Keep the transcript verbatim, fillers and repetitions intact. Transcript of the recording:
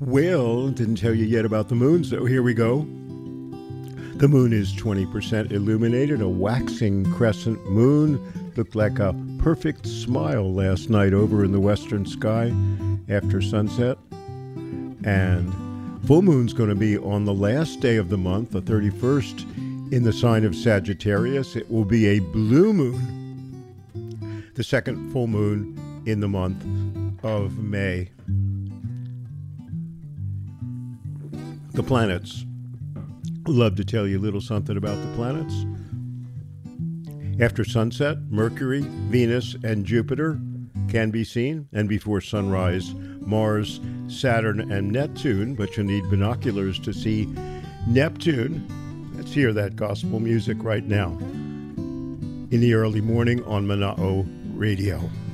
Well, didn't tell you yet about the moon, so here we go. The moon is twenty percent illuminated, a waxing crescent moon. Looked like a perfect smile last night over in the western sky after sunset. And full moon's going to be on the last day of the month, the thirty-first, in the sign of Sagittarius. It will be a blue moon, the second full moon in the month of May. The planets. Love to tell you a little something about the planets. After sunset, Mercury, Venus, and Jupiter can be seen, and before sunrise, Mars, Saturn, and Neptune, but you need binoculars to see Neptune. Let's hear that gospel music right now in the early morning on Mana'o Radio.